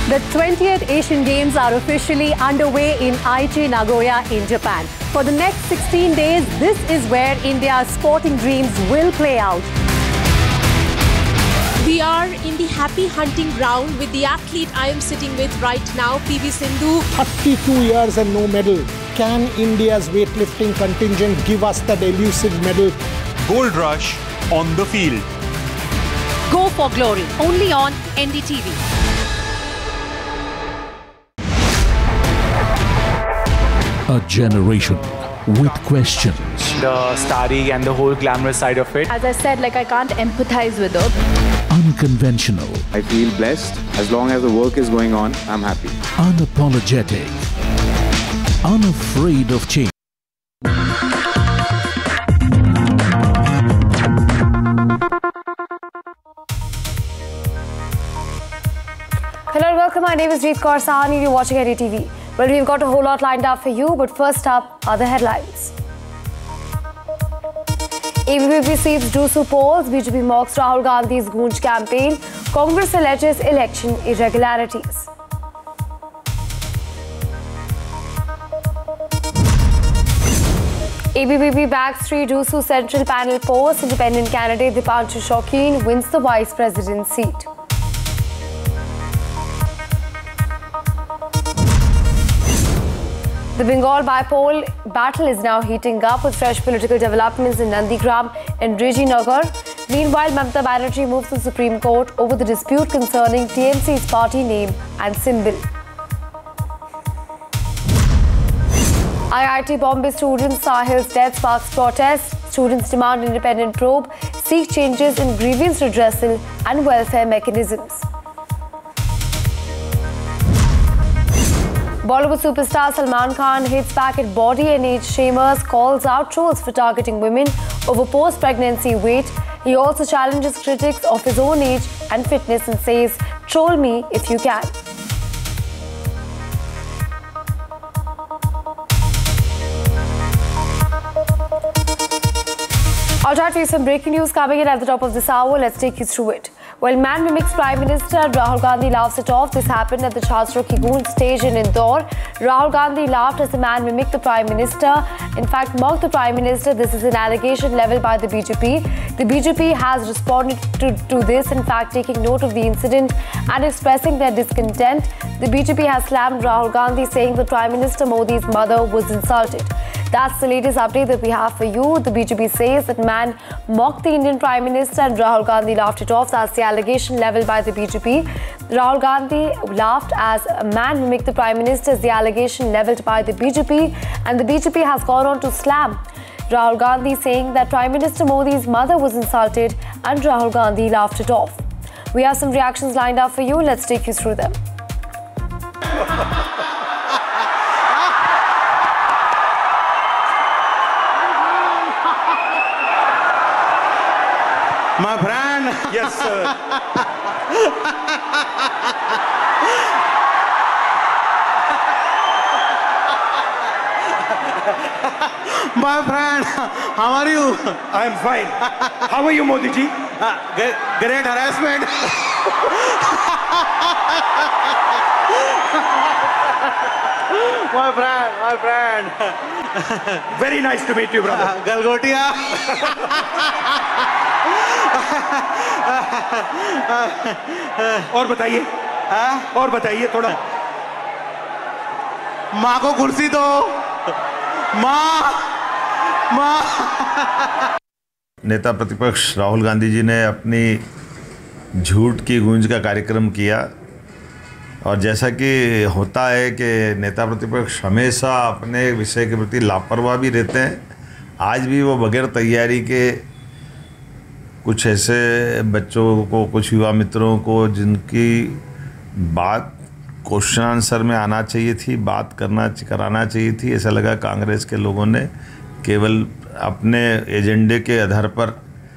The 20th Asian Games are officially underway in Aichi, Nagoya in Japan. For the next 16 days, this is where India's sporting dreams will play out. We are in the happy hunting ground with the athlete I am sitting with right now, PV Sindhu. 32 years and no medal. Can India's weightlifting contingent give us that elusive medal? Gold rush on the field. Go for glory, only on NDTV. A generation with questions. The starry and the whole glamorous side of it. As I said, I can't empathize with her. Unconventional. I feel blessed. As long as the work is going on, I'm happy. Unapologetic. Unafraid of change. Hello and welcome. My name is Jeet Kaur Sahani. You're watching NDTV. Well, we've got a whole lot lined up for you, but first up are the headlines. ABP seats Dusu polls, BJP mocks Rahul Gandhi's Goonj campaign, Congress alleges election irregularities. ABP backs 3 Dusu Central Panel posts, independent candidate Dipanshu Shaukin wins the Vice President seat. The Bengal bipolar battle is now heating up with fresh political developments in Nandigram and Rajinagar. Meanwhile, Mamata Banerjee moves to Supreme Court over the dispute concerning TMC's party name and symbol. IIT Bombay students Sahil's death sparks protests. Students demand independent probe, seek changes in grievance redressal and welfare mechanisms. Bollywood superstar Salman Khan hits back at body and age shamers, calls out trolls for targeting women over post-pregnancy weight. He also challenges critics of his own age and fitness and says, "Troll me if you can." I'll try to use some breaking news coming in at the top of this hour. Let's take you through it. Well, man mimics Prime Minister, Rahul Gandhi laughs it off. This happened at the Chhatro Ki Goonj stage in Indore. Rahul Gandhi laughed as the man mimicked the Prime Minister. In fact, mocked the Prime Minister. This is an allegation leveled by the BJP. The BJP has responded to this, in fact, taking note of the incident and expressing their discontent. The BJP has slammed Rahul Gandhi, saying that Prime Minister Modi's mother was insulted. That's the latest update that we have for you. The BJP says that man mocked the Indian Prime Minister and Rahul Gandhi laughed it off. That's the allegation leveled by the BJP. Rahul Gandhi laughed as a man mimicked the Prime Minister, is the allegation leveled by the BJP. And the BJP has gone on to slam Rahul Gandhi, saying that Prime Minister Modi's mother was insulted and Rahul Gandhi laughed it off. We have some reactions lined up for you. Let's take you through them. My friend. Yes, sir. My friend, how are you? I am fine. How are you, Modi ji? Great harassment. My friend. Very nice to meet you, brother. Galgotia. और बताइए थोड़ा। माँ को कुर्सी दो। माँ। नेता प्रतिपक्ष राहुल गांधी जी ने अपनी झूठ की गूंज का कार्यक्रम किया और जैसा कि होता है कि नेता प्रतिपक्ष हमेशा अपने विषय के प्रति लापरवाह भी रहते हैं, आज भी वो बगैर तैयारी के कुछ ऐसे बच्चों को, कुछ युवा मित्रों को जिनकी बात क्वेश्चन आंसर में आना चाहिए थी, बात कराना चाहिए थी, ऐसा लगा कांग्रेस के लोगों ने केवल अपने एजेंडे के आधार पर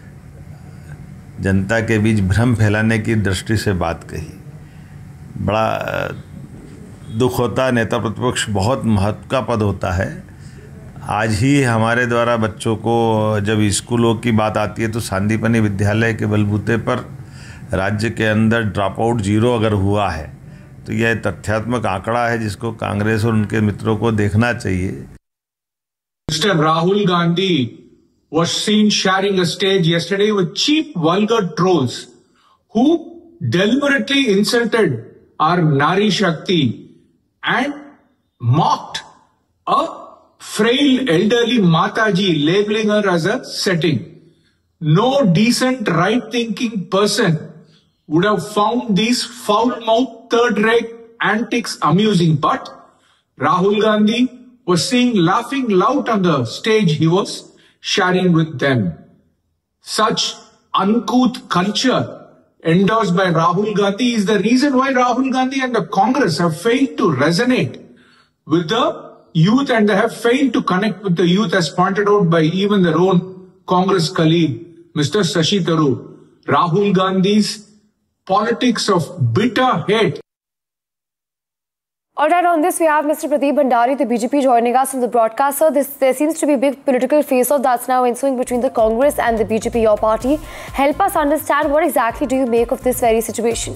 जनता के बीच भ्रम फैलाने की दृष्टि से बात कही। बड़ा दुख होता है, नेता प्रतिपक्ष बहुत महत्व का पद होता है। आज ही हमारे द्वारा बच्चों को जब स्कूलों की बात आती है तो सांदीपनि विद्यालय के बलबूते पर राज्य के अंदर ड्रॉप आउट 0 अगर हुआ है तो यह तथ्यात्मक आंकड़ा है जिसको कांग्रेस और उनके मित्रों को देखना चाहिए। Mr. Rahul Gandhi was seen sharing a stage yesterday with cheap, vulgar trolls who deliberately insulted our Nari Shakti and mocked a frail elderly Mataji, labeling her as a setting. No decent, right-thinking person would have found these foul-mouthed, third-rate antics amusing. But Rahul Gandhi was seen laughing loud on the stage he was sharing with them. Such uncouth culture endorsed by Rahul Gandhi is the reason why Rahul Gandhi and the Congress have failed to resonate with the youth, and they have failed to connect with the youth, as pointed out by even their own Congress colleague, Mr. Shashi Tharoor. Rahul Gandhi's politics of bitter hate. All right, on this we have Mr. Pradeep Bhandari, the BJP, joining us on the broadcast. Sir, there seems to be a big political face-off that's now ensuing between the Congress and the BJP, your party. Help us understand, what exactly do you make of this very situation?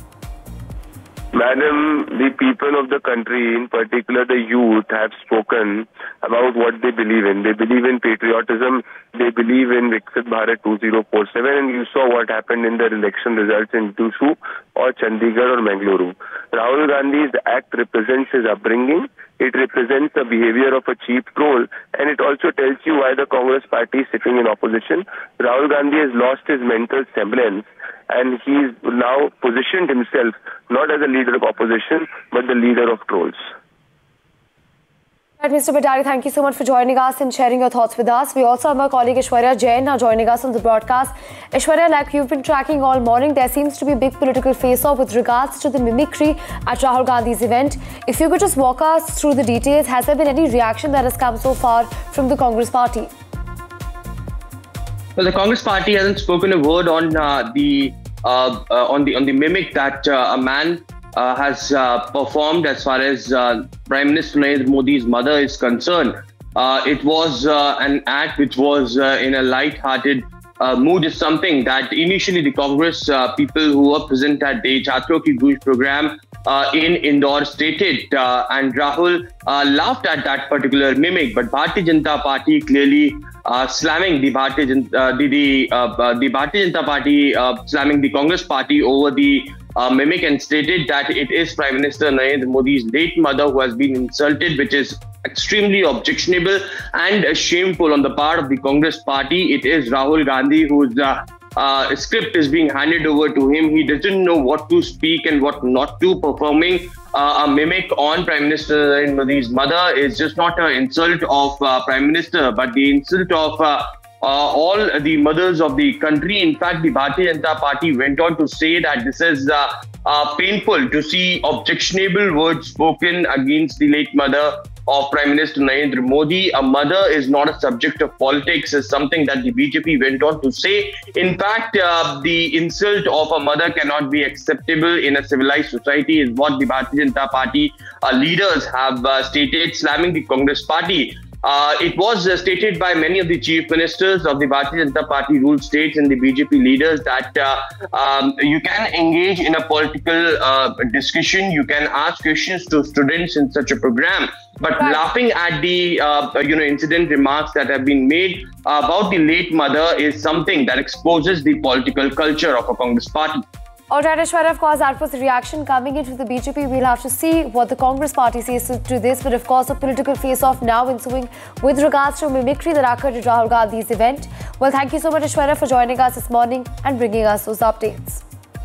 Madam, the people of the country, in particular the youth, have spoken about what they believe in. They believe in patriotism. They believe in Viksit Bharat 2047. And you saw what happened in the election results in Dusu or Chandigarh or Mangaluru. Rahul Gandhi's act represents his upbringing. It represents the behavior of a cheap troll. And it also tells you why the Congress party is sitting in opposition. Rahul Gandhi has lost his mental semblance. And he's now positioned himself not as a leader of opposition, but the leader of trolls. Right, Mr. Bhandari, thank you so much for joining us and sharing your thoughts with us. We also have our colleague Aishwarya Jain now joining us on the broadcast. Aishwarya, like you've been tracking all morning, there seems to be a big political face-off with regards to the mimicry at Rahul Gandhi's event. If you could just walk us through the details, has there been any reaction that has come so far from the Congress party? Well, the Congress party hasn't spoken a word on the mimic that a man has performed as far as Prime Minister Narendra Modi's mother is concerned. It was an act which was in a light-hearted mood, is something that initially the Congress people who were present at the Chhatron Ki Goonj program in Indore stated, and Rahul laughed at that particular mimic, but Bharatiya Janata Party clearly slamming the Bharatiya Janata Party slamming the Congress party over the mimic, and stated that it is Prime Minister Narendra Modi's late mother who has been insulted, which is extremely objectionable and shameful on the part of the Congress party. It is Rahul Gandhi whose script is being handed over to him. He doesn't know what to speak and what not to. Performing a mimic on Prime Minister Narendra Modi's mother is just not an insult of Prime Minister, but the insult of all the mothers of the country. In fact, the Bharatiya Janata Party went on to say that this is painful to see objectionable words spoken against the late mother of Prime Minister Narendra Modi. A mother is not a subject of politics, is something that the BJP went on to say. In fact, the insult of a mother cannot be acceptable in a civilized society, is what the Bharatiya Janata Party leaders have stated, slamming the Congress party. It was stated by many of the chief ministers of the Bharatiya Janata Party ruled states and the BJP leaders that you can engage in a political discussion, you can ask questions to students in such a program. But laughing at the incident remarks that have been made about the late mother is something that exposes the political culture of a Congress party. All right, Aishwarya, of course, that was the reaction coming into the BJP. We'll have to see what the Congress party says to this. But of course, a political face-off now ensuing with regards to mimicry that occurred at Rahul Gandhi's event. Well, thank you so much, Aishwarya, for joining us this morning and bringing us those updates.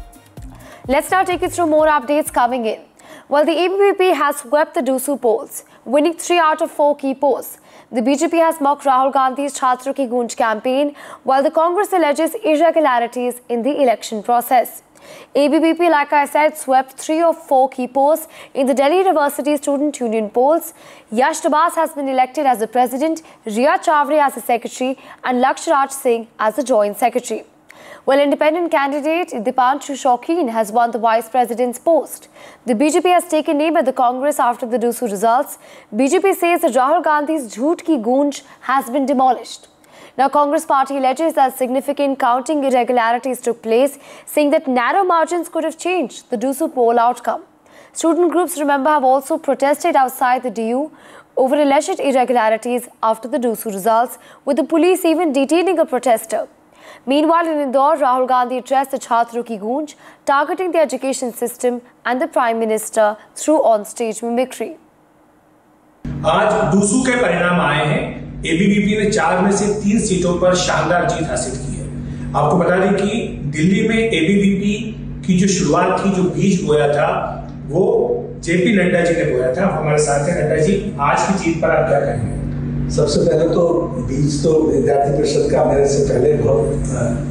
Let's now take you through more updates coming in. Well, the ABVP has swept the Dusu polls, winning 3 out of 4 key polls. The BJP has mocked Rahul Gandhi's Chhatron Ki Goonj campaign, while the Congress alleges irregularities in the election process. ABVP, like I said, swept 3 of 4 key polls in the Delhi University Student Union polls. Yash Dabas has been elected as the president, Riya Chawri as the secretary, and Laksh Raj Singh as the joint secretary. Well, independent candidate Dipanshu Shaukin has won the vice president's post. The BJP has taken aim at the Congress after the Dusu results. BJP says that Rahul Gandhi's Jhoot Ki Goonj has been demolished. Now, Congress party alleges that significant counting irregularities took place, saying that narrow margins could have changed the Dusu poll outcome. Student groups, remember, have also protested outside the DU over alleged irregularities after the DUSU results, with the police even detaining a protester. Meanwhile, in Indore, Rahul Gandhi addressed the Chhatron Ki Goonj, targeting the education system and the Prime Minister through on-stage mimicry. आज DUSU के परिणाम आए हैं। ABVP ने 4 में से 3 सीटों पर शानदार जीत हासिल की है। आपको बता दें कि दिल्ली में ABVP की जो शुरुआत थी, जो बीज बोया था, वो JP नड्डा जी ने बोया था। हमारे साथ हैं नड्डा जी, आज की जीत पर आप क्या कहेंगे? सबसे पहले तो बीज तो विद्यार्थी परिषद का मेरे से पहले बहुत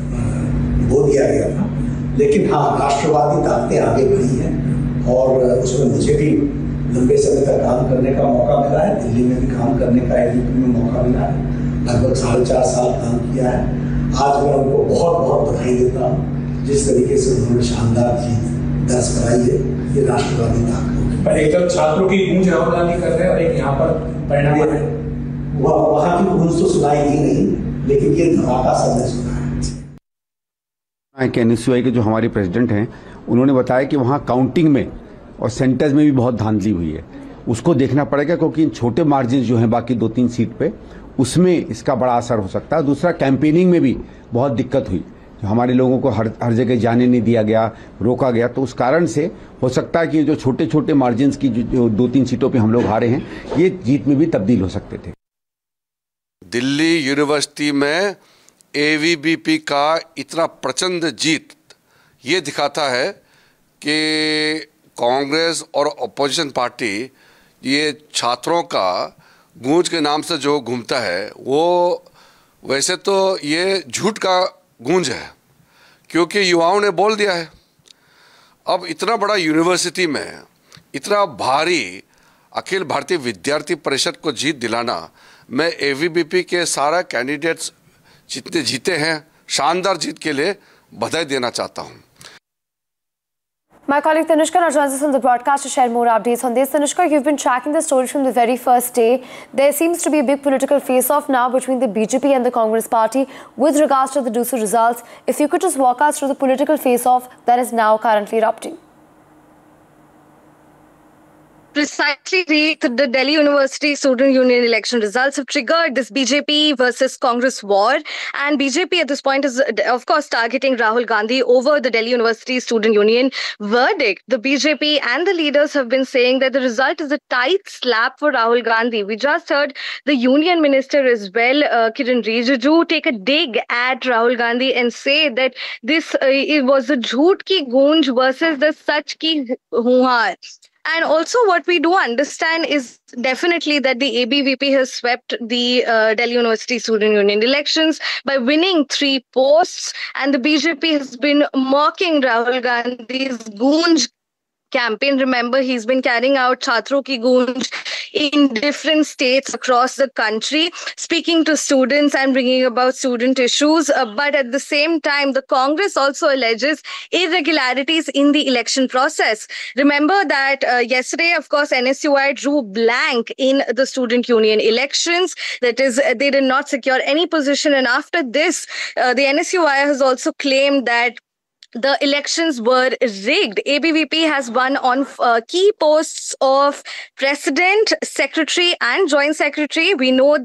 बो दिया गया था, लेकिन हाँ, राष्ट्रवादी ताकतें आगे बढ़ी हैं और उसमें मुझे भी लंबे समय तक काम करने का मौका मिला है। दिल्ली में भी काम करने का ABVP में मौका मिला है। लगभग 4.5 साल काम किया है। आज मैं उनको बहुत बहुत बधाई देता हूँ। जिस तरीके से उन्होंने शानदार जीत दर्ज कराई है, ये राष्ट्रवादी ताकत। पर एक तरफ छात्रों की गूंज राहुल गांधी कर रहे हैं और एक यहाँ पर परिणाम है। वहाँ की गूंज तो सुनाई दी नहीं, लेकिन ये धमाका सबने सुना है। NSUI के जो हमारे प्रेसिडेंट हैं, उन्होंने बताया कि वहाँ काउंटिंग में और सेंटर्स में भी बहुत धांधली हुई है। उसको देखना पड़ेगा, क्योंकि इन छोटे मार्जिन जो हैं बाकी 2-3 सीट पे, उसमें इसका बड़ा असर हो सकता है। दूसरा, कैंपेनिंग में भी बहुत दिक्कत हुई। हमारे लोगों को हर जगह जाने नहीं दिया गया, रोका गया, तो उस कारण से हो सकता है कि जो छोटे छोटे मार्जिन की जो 2-3 सीटों पे हम लोग हारे हैं, ये जीत में भी तब्दील हो सकते थे। दिल्ली यूनिवर्सिटी में ABVP का इतना प्रचंड जीत ये दिखाता है कि कांग्रेस और अपोजिशन पार्टी ये छात्रों का गूंज के नाम से जो घूमता है, वो वैसे तो ये झूठ का गूंज है, क्योंकि युवाओं ने बोल दिया है। अब इतना बड़ा यूनिवर्सिटी में इतना भारी अखिल भारतीय विद्यार्थी परिषद को जीत दिलाना, मैं ABVP के सारा कैंडिडेट्स जितने जीते हैं, शानदार जीत के लिए बधाई देना चाहता हूँ। My colleague Tanushka now joins us on the broadcast to share more updates on this. Tanushka, you've been tracking the story from the very first day. There seems to be a big political face-off now between the BJP and the Congress party with regards to the DUSU results. If you could just walk us through the political face-off that is now currently erupting. Precisely, the Delhi University Student Union election results have triggered this BJP versus Congress war, and BJP at this point is, of course, targeting Rahul Gandhi over the Delhi University Student Union verdict. The BJP and the leaders have been saying that the result is a tight slap for Rahul Gandhi. We just heard the Union Minister as well, Kiran Rijiju, take a dig at Rahul Gandhi and say that this it was the jhoot ki goonj versus the sach ki huhar. And also what we do understand is definitely that the ABVP has swept the Delhi University Student Union elections by winning 3 posts, and the BJP has been mocking Rahul Gandhi's goonj campaign. Remember, he's been carrying out Chhatron Ki Goonj in different states across the country, speaking to students and bringing about student issues. But at the same time, the Congress also alleges irregularities in the election process. Remember that yesterday, of course, NSUI drew blank in the student union elections. That is, they did not secure any position. And after this, the NSUI has also claimed that the elections were rigged. ABVP has won on key posts of president, secretary and joint secretary. We know